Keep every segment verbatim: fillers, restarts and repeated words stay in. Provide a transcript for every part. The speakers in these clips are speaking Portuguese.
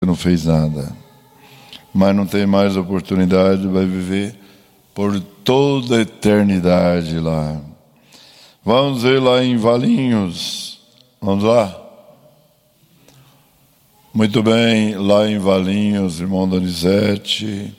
não fez nada. Mas não tem mais oportunidade, vai viver por toda a eternidade lá. Vamos ver lá em Valinhos. Vamos lá? Muito bem, lá em Valinhos, irmão Donizete,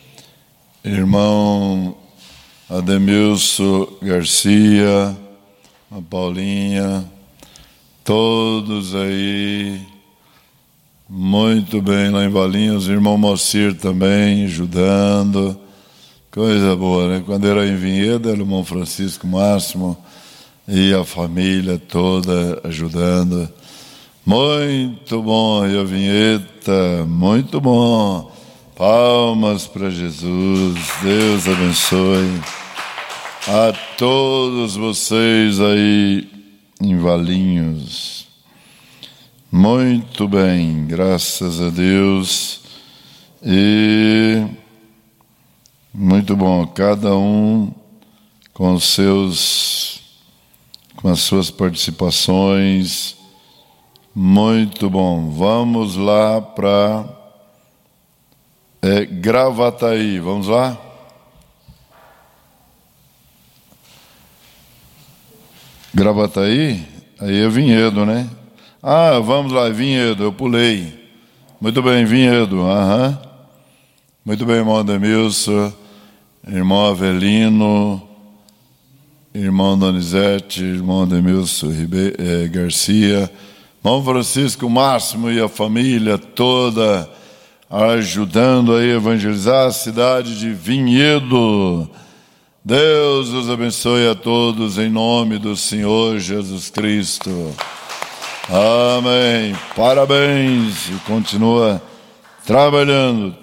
irmão Ademilson Garcia, a Paulinha, todos aí, muito bem lá em Valinhos, irmão Moacir também, ajudando, coisa boa, né? Quando era em Vinhedo, era o irmão Francisco Máximo e a família toda ajudando. Muito bom, e a vinheta, muito bom. Palmas para Jesus, Deus abençoe a todos vocês aí em Valinhos. Muito bem, graças a Deus. E muito bom, cada um com seus, com as suas participações. Muito bom. Vamos lá para é, Gravataí. Vamos lá? Gravataí? Aí é Vinhedo, né? Ah, vamos lá, Vinhedo, eu pulei. Muito bem, Vinhedo. Aham. Muito bem, irmão Ademilson, irmão Avelino, irmão Donizete, irmão Ademilson Ribe- eh, Garcia, irmão Francisco Máximo e a família toda ajudando a evangelizar a cidade de Vinhedo. Deus os abençoe a todos em nome do Senhor Jesus Cristo. Amém. Parabéns. E continua trabalhando,